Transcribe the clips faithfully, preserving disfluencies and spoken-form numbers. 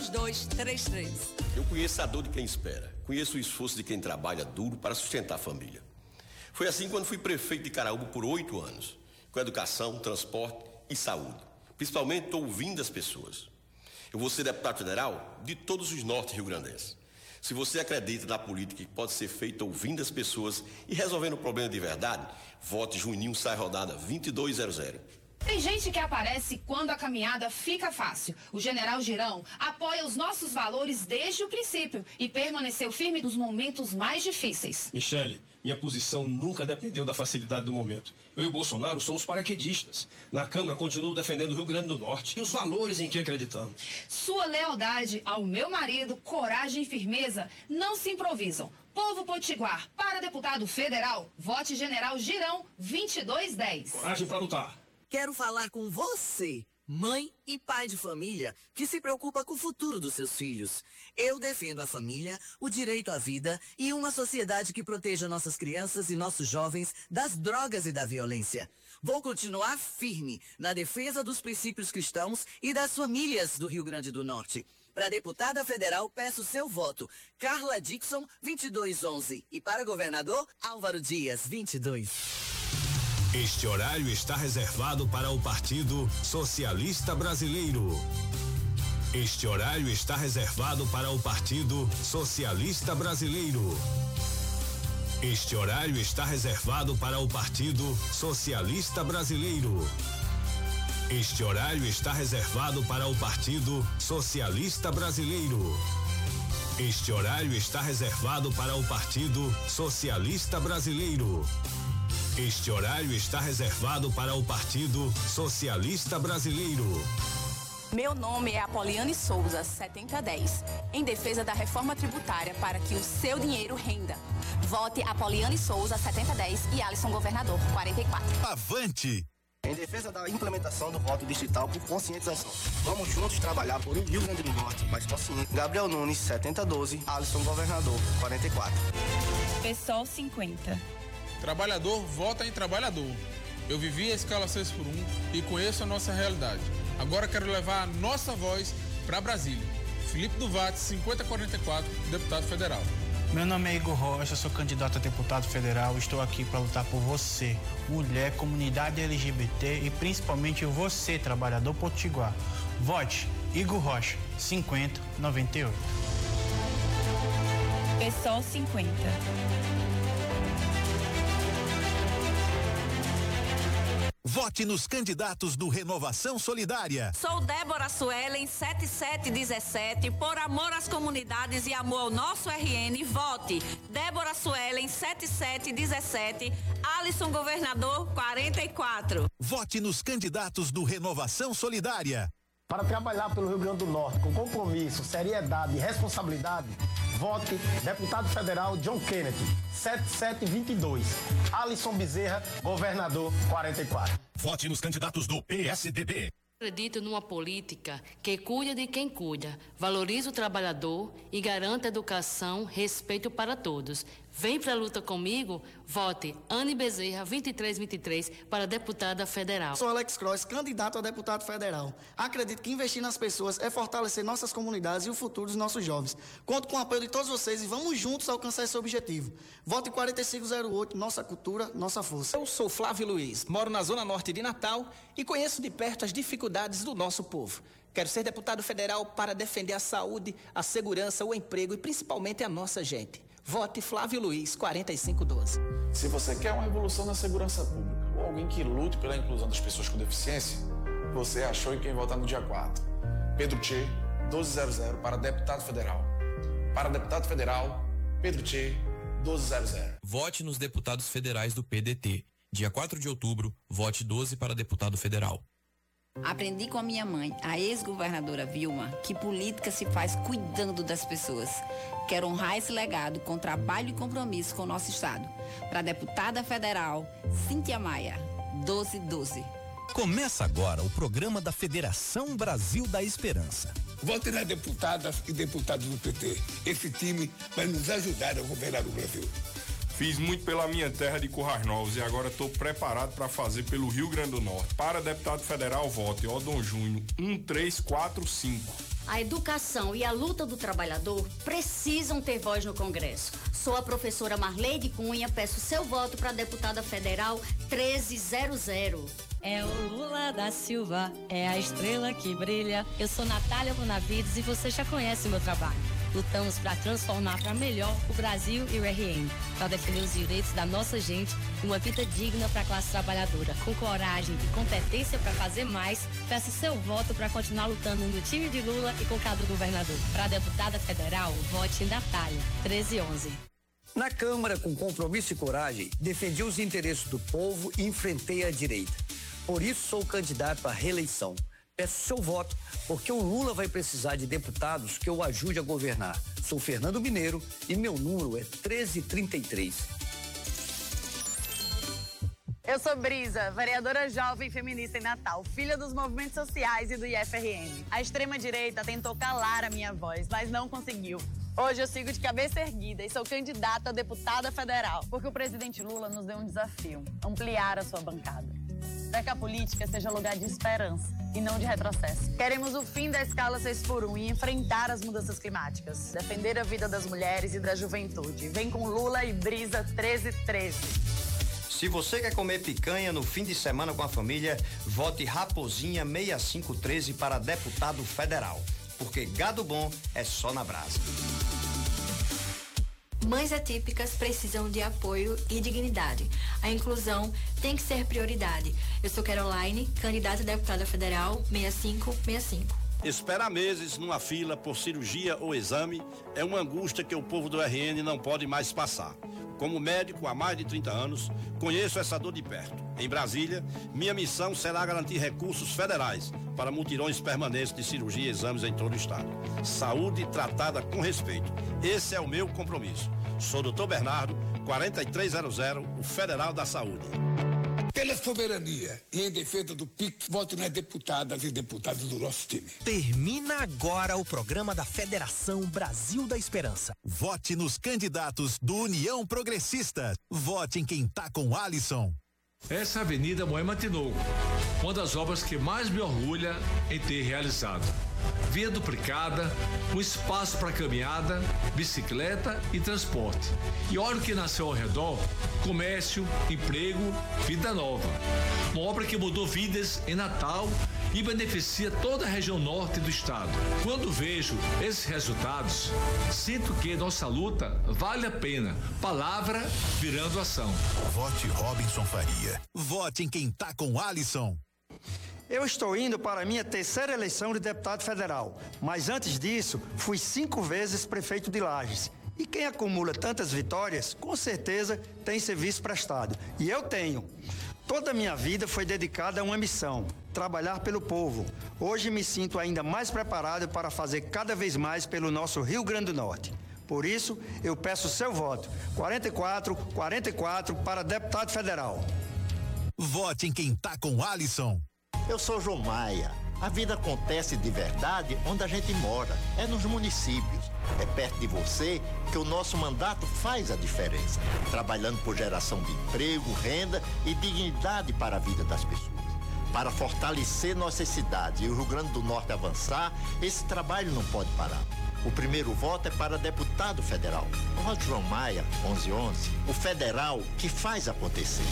dois três três. Eu conheço a dor de quem espera, conheço o esforço de quem trabalha duro para sustentar a família. Foi assim quando fui prefeito de Caraúba por oito anos, com educação, transporte e saúde. Principalmente estou ouvindo as pessoas. Eu vou ser deputado federal de todos os nortes rio-grandenses. Se você acredita na política que pode ser feita ouvindo as pessoas e resolvendo o problema de verdade, vote Juninho Sai Rodada vinte e dois zero zero. Tem gente que aparece quando a caminhada fica fácil. O general Girão apoia os nossos valores desde o princípio e permaneceu firme nos momentos mais difíceis. Michele, minha posição nunca dependeu da facilidade do momento. Eu e o Bolsonaro somos paraquedistas. Na Câmara, continuo defendendo o Rio Grande do Norte e os valores em que acreditamos. Sua lealdade ao meu marido, coragem e firmeza não se improvisam. Povo Potiguar, para deputado federal, vote general Girão vinte e dois dez. Coragem para lutar. Quero falar com você, mãe e pai de família, que se preocupa com o futuro dos seus filhos. Eu defendo a família, o direito à vida e uma sociedade que proteja nossas crianças e nossos jovens das drogas e da violência. Vou continuar firme na defesa dos princípios cristãos e das famílias do Rio Grande do Norte. Para deputada federal, peço seu voto. Carla Dixon, vinte e dois onze. E para governador, Álvaro Dias, vinte e dois. Este horário está reservado para o Partido Socialista Brasileiro. Este horário está reservado para o Partido Socialista Brasileiro. Este horário está reservado para o Partido Socialista Brasileiro. Este horário está reservado para o Partido Socialista Brasileiro. Este horário está reservado para o Partido Socialista Brasileiro. Este horário está reservado para o Partido Socialista Brasileiro. Meu nome é Apoliane Souza, setenta dez, em defesa da reforma tributária para que o seu dinheiro renda. Vote Apoliane Souza, setenta dez e Alisson Governador, quarenta e quatro. Avante! Em defesa da implementação do voto digital por conscientização. Vamos juntos trabalhar por um Rio Grande do Norte mais consciente. Gabriel Nunes, setenta doze, Alisson Governador, quarenta e quatro. Pessoal cinquenta. Trabalhador vota em trabalhador. Eu vivi a escala seis por um e conheço a nossa realidade. Agora quero levar a nossa voz para Brasília. Felipe Duvato, cinquenta quarenta e quatro, deputado federal. Meu nome é Igor Rocha, sou candidato a deputado federal. Estou aqui para lutar por você, mulher, comunidade L G B T e principalmente você, trabalhador potiguar. Vote Igor Rocha, cinquenta noventa e oito. Pessoal cinquenta. Vote nos candidatos do Renovação Solidária. Sou Débora Suelen, setenta e sete dezessete. Por amor às comunidades e amor ao nosso R N, vote Débora Suelen, setenta e sete dezessete. Alisson Governador, quarenta e quatro. Vote nos candidatos do Renovação Solidária. Para trabalhar pelo Rio Grande do Norte com compromisso, seriedade e responsabilidade, vote deputado federal John Kennedy, setenta e sete vinte e dois. Alisson Bezerra, governador, quarenta e quatro. Vote nos candidatos do P S D B. Acredito numa política que cuida de quem cuida, valoriza o trabalhador e garanta educação, respeito para todos. Vem pra luta comigo? Vote Anne Bezerra, vinte e três vinte e três, para deputada federal. Sou Alex Cross, candidato a deputado federal. Acredito que investir nas pessoas é fortalecer nossas comunidades e o futuro dos nossos jovens. Conto com o apoio de todos vocês e vamos juntos alcançar esse objetivo. Vote quarenta e cinco zero oito, nossa cultura, nossa força. Eu sou Flávio Luiz, moro na zona norte de Natal e conheço de perto as dificuldades do nosso povo. Quero ser deputado federal para defender a saúde, a segurança, o emprego e principalmente a nossa gente. Vote Flávio Luiz, quarenta e cinco doze. Se você quer uma evolução na segurança pública ou alguém que lute pela inclusão das pessoas com deficiência, você achou em quem votar no dia quatro. Pedro Tchê, doze zero zero, para deputado federal. Para deputado federal, Pedro Tchê, doze zero zero. Vote nos deputados federais do P D T. Dia quatro de outubro, vote doze para deputado federal. Aprendi com a minha mãe, a ex-governadora Vilma, que política se faz cuidando das pessoas. Quero honrar esse legado com trabalho e compromisso com o nosso estado. Para deputada federal, Cíntia Maia, doze doze. Começa agora o programa da Federação Brasil da Esperança. Vote nas deputadas e deputados do P T. Esse time vai nos ajudar a governar o Brasil. Fiz muito pela minha terra de Currais Novos e agora estou preparado para fazer pelo Rio Grande do Norte. Para deputado federal, vote Odon Júnior, um três quatro cinco. A educação e a luta do trabalhador precisam ter voz no Congresso. Sou a professora Marleide Cunha, peço seu voto para a deputada federal treze zero zero. É o Lula da Silva, é a estrela que brilha. Eu sou Natália Bonavides e você já conhece o meu trabalho. Lutamos para transformar para melhor o Brasil e o R N, para defender os direitos da nossa gente e uma vida digna para a classe trabalhadora. Com coragem e competência para fazer mais, peço seu voto para continuar lutando no time de Lula e com cada governador. Para a deputada federal, vote em Natália, treze onze. Na Câmara, com compromisso e coragem, defendi os interesses do povo e enfrentei a direita. Por isso sou candidato à reeleição. Peço seu voto, porque o Lula vai precisar de deputados que o ajude a governar. Sou Fernando Mineiro e meu número é treze trinta e três. Eu sou Brisa, vereadora jovem feminista em Natal, filha dos movimentos sociais e do I F R N. A extrema-direita tentou calar a minha voz, mas não conseguiu. Hoje eu sigo de cabeça erguida e sou candidata a deputada federal, porque o presidente Lula nos deu um desafio, ampliar a sua bancada. Para que a política seja lugar de esperança e não de retrocesso. Queremos o fim da escala seis por um e enfrentar as mudanças climáticas. Defender a vida das mulheres e da juventude. Vem com Lula e Brisa treze treze. Se você quer comer picanha no fim de semana com a família, vote Raposinha sessenta e cinco treze para deputado federal. Porque gado bom é só na brasa. Mães atípicas precisam de apoio e dignidade. A inclusão tem que ser prioridade. Eu sou Caroline, candidata a deputada federal seis cinco seis cinco. Esperar meses numa fila por cirurgia ou exame é uma angústia que o povo do R N não pode mais passar. Como médico há mais de trinta anos, conheço essa dor de perto. Em Brasília, minha missão será garantir recursos federais para mutirões permanentes de cirurgia e exames em todo o estado. Saúde tratada com respeito. Esse é o meu compromisso. Sou doutor Bernardo, quarenta e três zero zero, o Federal da Saúde. Pela soberania e em defesa do P I C, voto nas deputadas e deputados do nosso time. Termina agora o programa da Federação Brasil da Esperança. Vote nos candidatos do União Progressista. Vote em quem tá com Alisson. Essa Avenida Moema Tinoco, uma das obras que mais me orgulha em ter realizado. Via duplicada, com espaço para caminhada, bicicleta e transporte. E olha o que nasceu ao redor: comércio, emprego, vida nova. Uma obra que mudou vidas em Natal e beneficia toda a região norte do estado. Quando vejo esses resultados, sinto que nossa luta vale a pena. Palavra virando ação. Vote Robinson Faria. Vote em quem tá com Alisson. Eu estou indo para a minha terceira eleição de deputado federal, mas antes disso, fui cinco vezes prefeito de Lages. E quem acumula tantas vitórias, com certeza tem serviço prestado. E eu tenho. Toda a minha vida foi dedicada a uma missão: trabalhar pelo povo. Hoje me sinto ainda mais preparado para fazer cada vez mais pelo nosso Rio Grande do Norte. Por isso, eu peço seu voto. quarenta e quatro, quarenta e quatro para deputado federal. Vote em quem tá com Alisson. Eu sou João Maia. A vida acontece de verdade onde a gente mora, é nos municípios. É perto de você que o nosso mandato faz a diferença, trabalhando por geração de emprego, renda e dignidade para a vida das pessoas. Para fortalecer nossas cidades e o Rio Grande do Norte avançar, esse trabalho não pode parar. O primeiro voto é para deputado federal. Vote João Maia, onze onze, o federal que faz acontecer.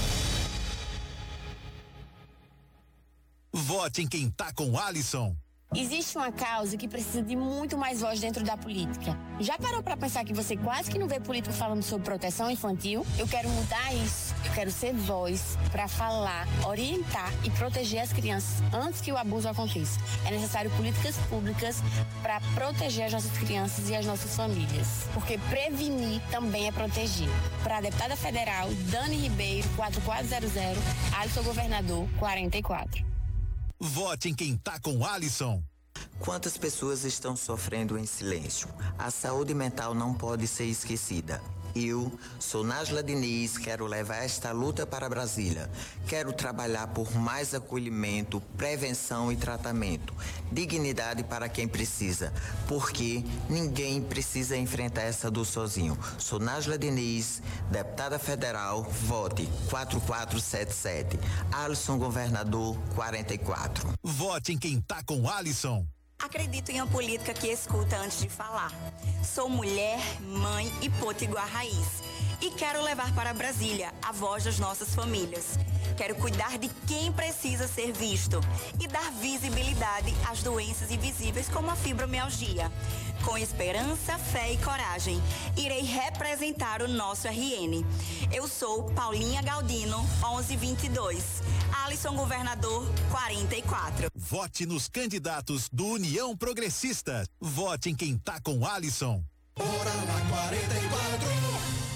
Vote em quem tá com Alisson. Existe uma causa que precisa de muito mais voz dentro da política. Já parou para pensar que você quase que não vê político falando sobre proteção infantil? Eu quero mudar isso. Eu quero ser voz para falar, orientar e proteger as crianças antes que o abuso aconteça. É necessário políticas públicas para proteger as nossas crianças e as nossas famílias. Porque prevenir também é proteger. Para a deputada federal, Dani Ribeiro, quatro quatro zero zero, Alisson Governador, quarenta e quatro. Vote em quem tá com Alisson. Quantas pessoas estão sofrendo em silêncio? A saúde mental não pode ser esquecida. Eu sou Nájila Diniz, quero levar esta luta para Brasília. Quero trabalhar por mais acolhimento, prevenção e tratamento. Dignidade para quem precisa, porque ninguém precisa enfrentar essa dor sozinho. Sou Nájila Diniz, deputada federal, vote quatro quatro sete sete. Alisson Governador, quarenta e quatro. Vote em quem tá com Alisson. Acredito em uma política que escuta antes de falar. Sou mulher, mãe e potiguar raiz. E quero levar para Brasília a voz das nossas famílias. Quero cuidar de quem precisa ser visto e dar visibilidade às doenças invisíveis como a fibromialgia. Com esperança, fé e coragem, irei representar o nosso R N. Eu sou Paulinha Galdino, onze vinte e dois. Alisson Governador, quarenta e quatro. Vote nos candidatos do União Progressista. Vote em quem tá com Alisson. Bora na quarenta e quatro.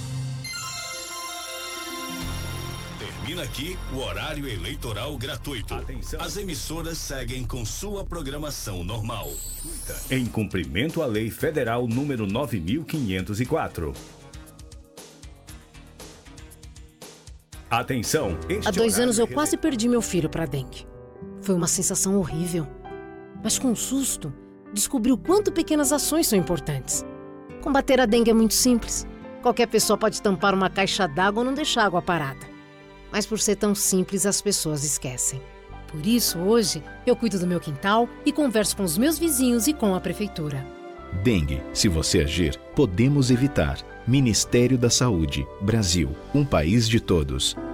Termina aqui o horário eleitoral gratuito. Atenção. As emissoras seguem com sua programação normal. Em cumprimento à Lei Federal número nove mil quinhentos e quatro. Atenção. Há dois anos eu quase perdi meu filho para dengue. Foi uma sensação horrível. Mas com um susto, descobri o quanto pequenas ações são importantes. Combater a dengue é muito simples. Qualquer pessoa pode tampar uma caixa d'água ou não deixar água parada. Mas por ser tão simples, as pessoas esquecem. Por isso, hoje, eu cuido do meu quintal e converso com os meus vizinhos e com a prefeitura. Dengue, se você agir, podemos evitar. Ministério da Saúde, Brasil, um país de todos.